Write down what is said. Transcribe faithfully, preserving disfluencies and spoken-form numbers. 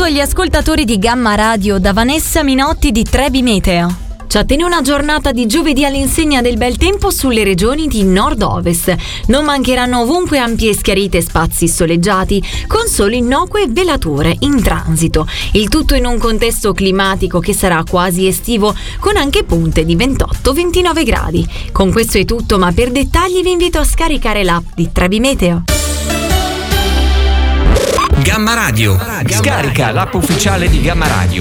saluto agli ascoltatori di Gamma Radio da Vanessa Minotti di Trebi Meteo. Ci attende una giornata di giovedì all'insegna del bel tempo sulle regioni di nord-ovest. Non mancheranno ovunque ampie schiarite e spazi soleggiati, con solo innocue velature in transito. Il tutto in un contesto climatico che sarà quasi estivo, con anche punte di ventotto ventinove gradi. Con questo è tutto, ma per dettagli vi invito a scaricare l'app di Trebi Meteo. Gamma Radio. Scarica l'app ufficiale di Gamma Radio